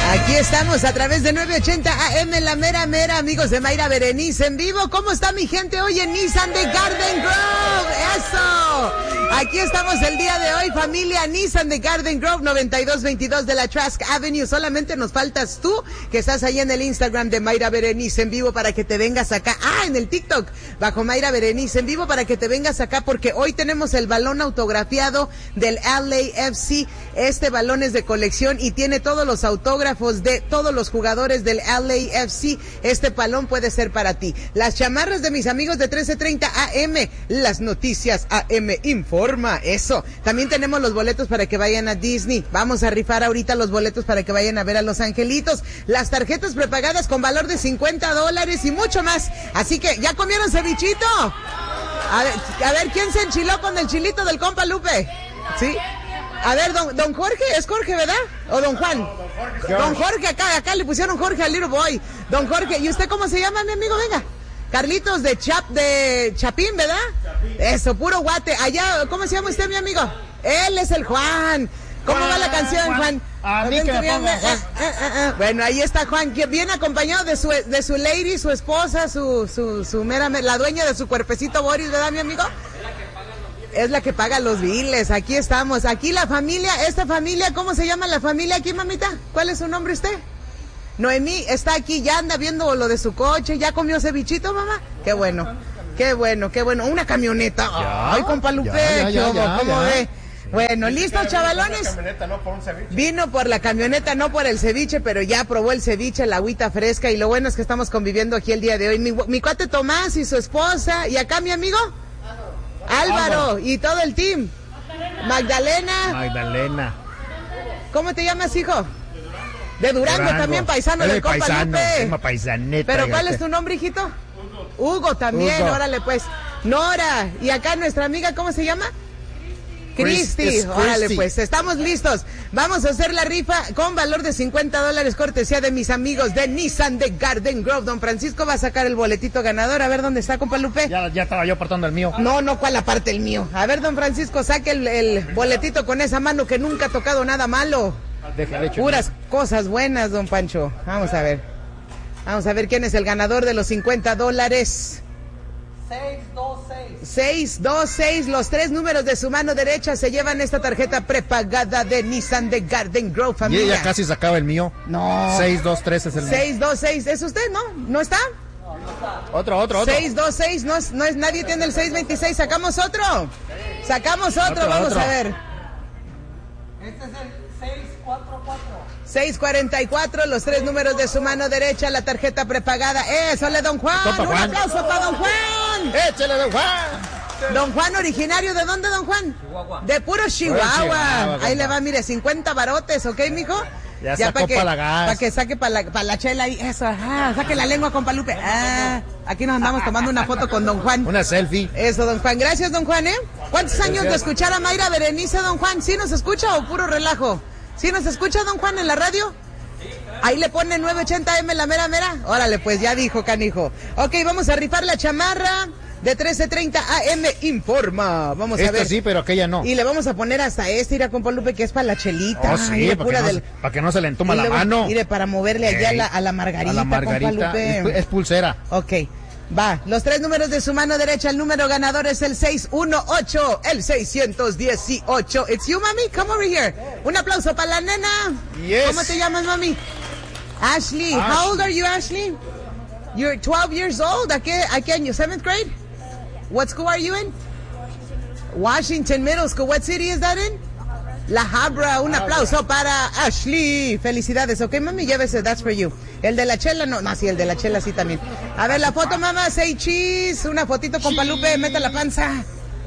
Aquí estamos a través de 980 AM, la mera mera, amigos de Mayra Berenice en vivo. ¿Cómo está mi gente hoy en Nissan de Garden Grove? ¡Eso! Aquí estamos el día de hoy, familia Nissan de Garden Grove, 9222 de la Trask Avenue. Solamente nos faltas tú, que estás ahí en el Instagram de Mayra Berenice en vivo, para que te vengas acá. En el TikTok, bajo Mayra Berenice en vivo, para que te vengas acá, porque hoy tenemos el balón autografiado del LAFC. Este balón es de colección y tiene todos los autógrafos de todos los jugadores del LAFC. Este balón puede ser para ti. Las chamarras de mis amigos de 1330 AM, las noticias AM informa, eso. También tenemos los boletos para que vayan a Disney. Vamos a rifar ahorita los boletos para que vayan a ver a Los Angelitos. Las tarjetas prepagadas con valor de $50 y mucho más. Así que, ¿ya comieron cevichito? A ver, ¿quién se enchiló con el chilito del compa Lupe? ¿Sí? A ver, don Jorge, es Jorge, ¿verdad? ¿O don Juan? Don Jorge, acá le pusieron Jorge al little boy. Don Jorge, ¿y usted cómo se llama, mi amigo? Venga. Carlitos de Chapín, ¿verdad? Chapín. Eso, puro guate. Allá, ¿cómo se llama usted, mi amigo? Él es el Juan. ¿Cómo va la canción, Juan? A mí que me ponga Juan. Bueno, ahí está Juan, que viene acompañado de su lady, su esposa, su mera, la dueña de su cuerpecito Boris, ¿verdad, mi amigo? Es la que paga los biles. Aquí estamos, aquí la familia, esta familia, ¿cómo se llama la familia aquí, mamita? ¿Cuál es su nombre usted? Noemí está aquí, ya anda viendo lo de su coche, ¿ya comió cevichito, mamá? Qué bueno, qué bueno, qué bueno. Una camioneta. Ay, compa Lupe, ¿cómo ve? Bueno, ¿listos, chavalones? Vino por la camioneta, no por el ceviche, pero ya probó el ceviche, la agüita fresca, y lo bueno es que estamos conviviendo aquí el día de hoy. Mi cuate Tomás y su esposa, y acá mi amigo Álvaro y todo el team. Magdalena. ¿Cómo te llamas, hijo? De Durango. También, paisano del compa Lupe. ¿Pero cuál es tu nombre, hijito? Hugo también, órale pues. Nora, y acá nuestra amiga, ¿cómo se llama? Cristi, órale pues, estamos listos. Vamos a hacer la rifa con valor de $50, cortesía de mis amigos de Nissan de Garden Grove. Don Francisco va a sacar el boletito ganador. A ver, ¿dónde está, compa Lupe? Ya estaba yo apartando el mío. No, ¿cuál aparte el mío? A ver, don Francisco, saque el boletito con esa mano que nunca ha tocado nada malo. Puras cosas buenas, don Pancho. Vamos a ver quién es el ganador de los $50. 626, los 3 números de su mano derecha se llevan esta tarjeta prepagada de Nissan de Garden Grove, familia. Y ya casi sacaba el mío. No. 623 es el mío. 626, ¿es usted, no? ¿No está? No. Otro. 626, no es, nadie tiene el 626, ¿sacamos otro? Vamos a ver. Este es el 644. 644, los 3 números de su mano derecha, la tarjeta prepagada. ¡Échale, don Juan! ¡Un aplauso para don Juan! ¡Échale, don Juan! Don Juan, originario, ¿de dónde, don Juan? Chihuahua. De puro Chihuahua. Ahí le va, mire, 50 barotes, ¿ok, mijo? Ya sacó para la gas. Para que saque para la chela ahí, eso, saque la lengua, compa Lupe. Aquí nos andamos tomando una foto con don Juan. Una selfie. Eso, don Juan. Gracias, don Juan, ¿eh? ¿Cuántos años de escuchar a Mayra Berenice, don Juan? ¿Sí nos escucha o puro relajo? ¿Sí nos escucha, don Juan, en la radio? Ahí le pone 980M la mera mera. Órale, pues ya dijo, canijo. Ok, vamos a rifar la chamarra de 1330 AM informa. Vamos a ver. Sí, pero aquella no. Y le vamos a poner hasta irá con Lupe, que es para la chelita. Oh, sí, para que no se le entuma la mano. Mire, para moverle allá a la margarita. A la margarita, Lupe. Es pulsera. Ok. Va, los 3 números de su mano derecha, el número ganador es el 618, el 618. It's you, mami, come over here. Un aplauso para la nena. Yes. ¿Cómo te llamas, mami? Ashley. How old are you, Ashley? You're 12 years old. ¿A qué año? 7th grade? What school are you in? Washington Middle School. What city is that in? La Habra. Un aplauso para Ashley. Felicidades. Ok, mami, llévese. That's for you. El de la chela, no, sí, el de la chela sí también. A ver, la foto, mamá, say cheese. Una fotito con Palupe, meta la panza.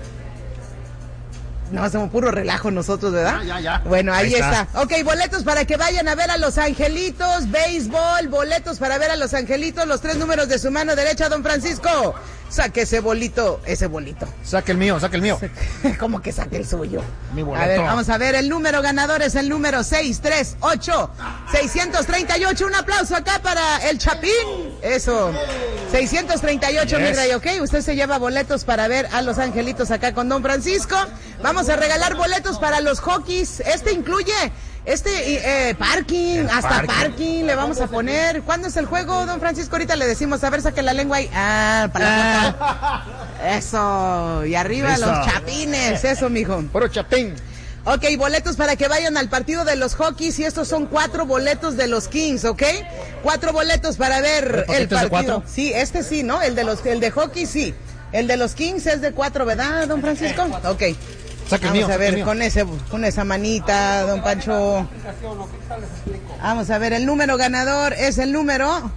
No, hacemos puro relajo nosotros, ¿verdad? Ya. Bueno, ahí está. Ok, boletos para que vayan a ver a Los Angelitos, béisbol, boletos para ver a Los Angelitos, los 3 números de su mano derecha, don Francisco. Saque ese bolito. Saque el mío. ¿Cómo que saque el suyo? Mi boleto. A ver, vamos a ver, el número ganador es el número 638. 638, un aplauso acá para el Chapín. Eso, 638, mi rey, ok. Usted se lleva boletos para ver a Los Angelitos acá con don Francisco. Vamos a regalar boletos para los Hockeys. Este incluye Parking, hasta parking le vamos a poner. ¿Cuándo es el juego, don Francisco? Ahorita le decimos, a ver, saque la lengua ahí. Para la cuota. Eso, y arriba eso. Los chapines, eso, mijo. Puro chapín. Ok, boletos para que vayan al partido de los Hokies y estos son 4 boletos de los Kings, ¿ok? 4 boletos para ver el partido. Sí, sí, ¿no? El de hockey sí. El de los Kings es de 4, ¿verdad, don Francisco? Ok. Vamos a ver con esa manita, don Pancho. Vamos a ver, el número ganador es el número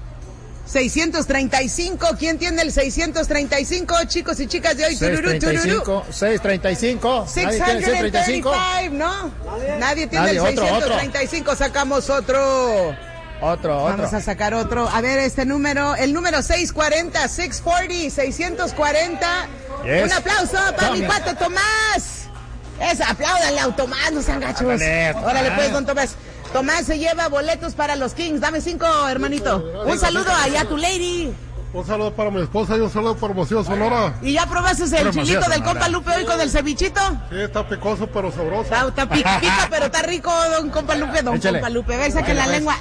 635. ¿Quién tiene el 635, chicos y chicas de hoy? 635. 635, ¿no? Nadie tiene el 635. Sacamos otro. Vamos a sacar otro. A ver, el número 640, 640. Yes. Un aplauso para mi pato Tomás. Apláudanle a Tomás, no sean gachos. Órale pues, don Tomás. Tomás se lleva boletos para los Kings. Dame 5, hermanito. Un saludo allá a tu lady. Un saludo para mi esposa y un saludo para Hermosillo, Sonora. ¿Y ya probaste el chilito del compa Lupe hoy con el cevichito? Sí, está picoso pero sabroso. Está pica, pero está rico, don compa Lupe. Compa Lupe, ve, saque la lengua.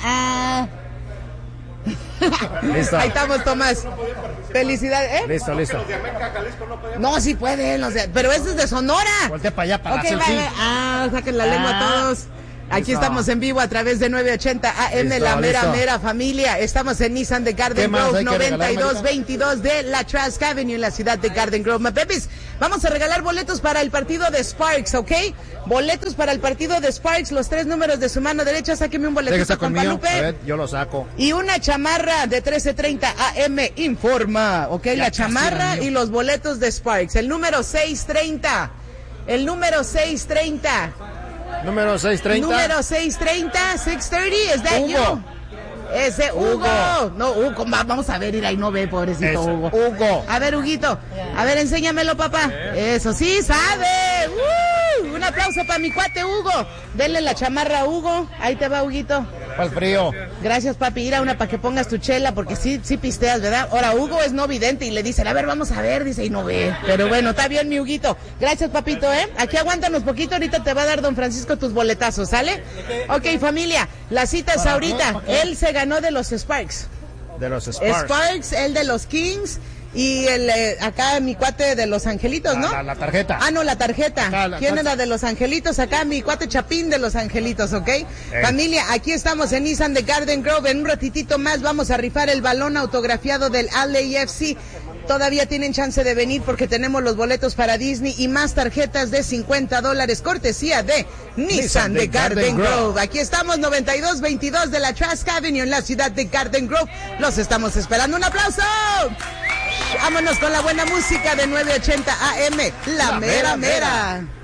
Listo. Ahí estamos, Tomás. Felicidades, Listo. No, sí pueden, pero ese es de Sonora. Volte para allá, para hacer saquen la lengua todos. Aquí estamos en vivo a través de 980 AM, la mera familia. Estamos en Nissan de Garden Grove, 9222 de la Trask Avenue en la ciudad de Garden Grove. My babies, vamos a regalar boletos para el partido de Sparks, ¿ok? Boletos para el partido de Sparks, los 3 números de su mano derecha. Sáqueme un boletito, compa Lupe. A ver, yo lo saco. Y una chamarra de 1330 AM Informa, ¿ok? La chamarra y los boletos de Sparks. El número 630. Número 630, 630, 630, ¿es de Hugo? Ese Hugo. No, Hugo, vamos a ver, ir ahí no ve, pobrecito Hugo. A ver, Huguito. A ver, enséñamelo, papá. Eso, sí, sabe. Un aplauso para mi cuate Hugo. Denle la chamarra a Hugo. Ahí te va, Huguito. Para el frío. Gracias, papi. Ir a una para que pongas tu chela, porque sí pisteas, ¿verdad? Ahora, Hugo es no vidente y le dicen, a ver, vamos a ver, dice, y no ve. Pero bueno, está bien, mi Huguito. Gracias, papito, ¿eh? Aquí aguántanos poquito, ahorita te va a dar don Francisco tus boletazos, ¿sale? Ok, familia, la cita es ahorita. Él se ganó de los Sparks. De los Sparks. El de los Kings. Y acá mi cuate de los Angelitos, ¿no? La tarjeta. No, la tarjeta. ¿Quién era de los Angelitos? Acá mi cuate Chapín de los Angelitos, ¿ok? Familia, aquí estamos en Nissan de Garden Grove. En un ratitito más vamos a rifar el balón autografiado del LAFC. Todavía tienen chance de venir porque tenemos los boletos para Disney y más tarjetas de $50, cortesía de Nissan de Garden Grove. Aquí estamos, 9222 de la Trask Avenue en la ciudad de Garden Grove. Los estamos esperando. ¡Un aplauso! Vámonos con la buena música de 980 AM, la mera.